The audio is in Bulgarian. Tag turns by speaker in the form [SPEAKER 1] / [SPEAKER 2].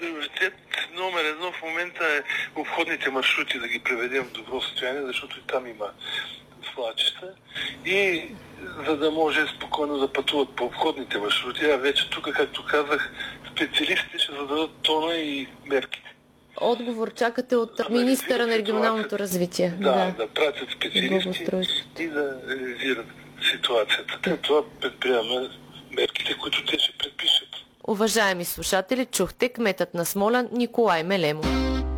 [SPEAKER 1] Приоритет номер едно в момента е обходните маршрути да ги приведем в добро състояние, защото и там има свлачища. И за да може спокойно да пътуват по обходните маршрути, а вече тук, както казах, специалистите ще зададат тона и мерките.
[SPEAKER 2] Отговор чакате от министъра на регионалното развитие.
[SPEAKER 1] Да пратят специалисти и да реализират ситуацията. Това предприемаме мерките, които те ще предпишат.
[SPEAKER 2] Уважаеми слушатели, чухте кметът на Смолян Николай Мелемов.